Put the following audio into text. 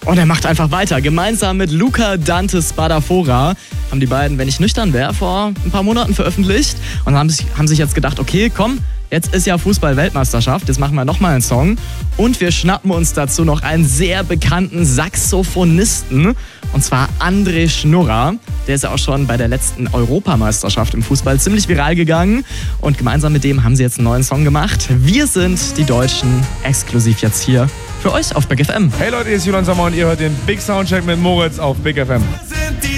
Und er macht einfach weiter. Gemeinsam mit Luca Dante Spadafora haben die beiden, wenn ich nüchtern wäre, vor ein paar Monaten veröffentlicht und haben sich jetzt gedacht, okay, komm, jetzt ist ja Fußball-Weltmeisterschaft, jetzt machen wir nochmal einen Song und wir schnappen uns dazu noch einen sehr bekannten Saxophonisten und zwar André Schnurrer. Der ist ja auch schon bei der letzten Europameisterschaft im Fußball ziemlich viral gegangen und gemeinsam mit dem haben sie jetzt einen neuen Song gemacht. Wir sind die Deutschen, exklusiv jetzt hier für euch auf Big FM. Hey Leute, hier ist Julian Sommer und ihr hört den Big Soundcheck mit Moritz auf Big FM.